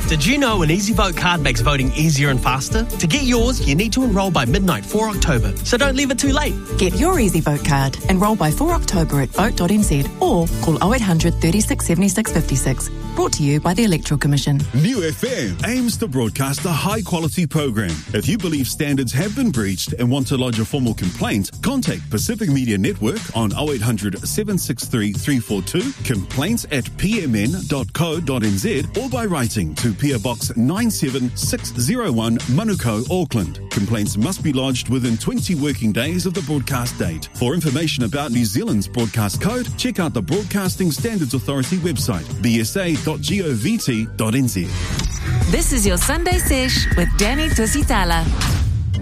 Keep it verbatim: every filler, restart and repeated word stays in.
Did you know an EasyVote card makes voting easier and faster? To get yours, you need to enrol by midnight four October, so don't leave it too late. Get your EasyVote card. Enrol by four October at vote dot n z or call oh eight hundred, thirty-six, seventy-six, fifty-six. Brought to you by the Electoral Commission. New F M aims to broadcast a high-quality program. If you believe standards have been breached and want to lodge a formal complaint, contact Pacific Media Network on oh eight hundred, seven six three, three four two, complaints at p m n dot co dot n z, or by writing to P O Box nine seven six oh one, Manukau, Auckland. Complaints must be lodged within twenty working days of the broadcast date. For information about New Zealand's broadcast code, check out the Broadcasting Standards Authority website, b s a dot govt dot n z. This is your Sunday Sesh with Danny Tusitala.